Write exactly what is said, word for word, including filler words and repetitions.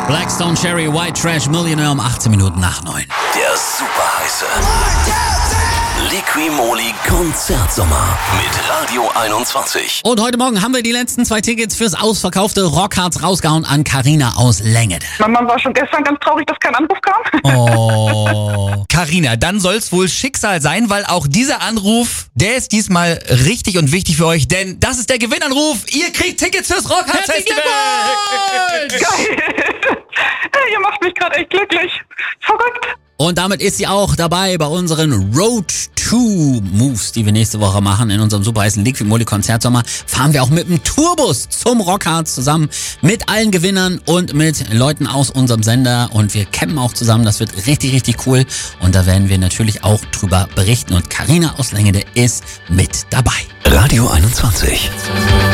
Blackstone Cherry, White Trash, Millionaire um achtzehn Minuten nach neun. Der super heiße Liqui-Moly Konzertsommer mit Radio einundzwanzig. Und heute Morgen haben wir die letzten zwei Tickets fürs ausverkaufte Rockharz rausgehauen an Carina aus Lengede. Mein Mann war schon gestern ganz traurig, dass kein Anruf kam. Oh. Carina, dann soll's wohl Schicksal sein, weil auch dieser Anruf, der ist diesmal richtig und wichtig für euch, denn das ist der Gewinnanruf. Ihr kriegt Tickets fürs Rockharz Festival! Geil. Ihr macht mich gerade echt glücklich. Verrückt. Und damit ist sie auch dabei bei unseren Road to Moves, die wir nächste Woche machen. In unserem super heißen Liqui-Moly Konzertsommer fahren wir auch mit dem Tourbus zum Rockharz zusammen mit allen Gewinnern und mit Leuten aus unserem Sender. Und wir campen auch zusammen. Das wird richtig, richtig cool. Und da werden wir natürlich auch drüber berichten. Und Carina aus Lengede ist mit dabei. Radio einundzwanzig.